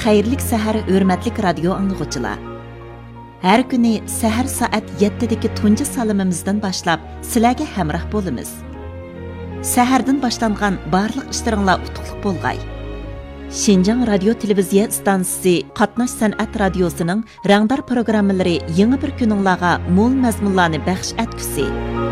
xayrlik sahar hurmatlik radio anglag'uchilar. Har kuni sahar soat 7dagi tunji salimimizdan boshlab sizlarga hamroh bo'lamiz. Sahardan boshlangan barliq ishlaringlar utuqliq bo'lg'ay. Şinjan Radio Televiziya stansiyasi Qatnash san'at radiosining rangdor programmalari yangi bir kuninglarga mo'l mazmunlarni baxsh etkusi.